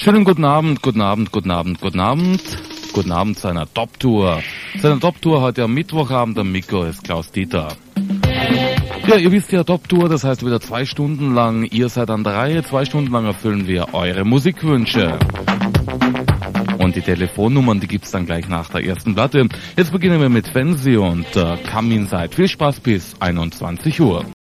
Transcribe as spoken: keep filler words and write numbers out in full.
Schönen guten Abend, guten Abend, guten Abend, guten Abend. Guten Abend zu einer Top-Tour. Zu einer Top-Tour heute am Mittwochabend. Am Mikro ist Klaus Dieter. Ja, ihr wisst ja, Top-Tour, das heißt wieder zwei Stunden lang. Ihr seid an der Reihe. Zwei Stunden lang erfüllen wir eure Musikwünsche. Und die Telefonnummern, die gibt's dann gleich nach der ersten Platte. Jetzt beginnen wir mit Fancy und äh, Come Inside. Viel Spaß bis einundzwanzig Uhr.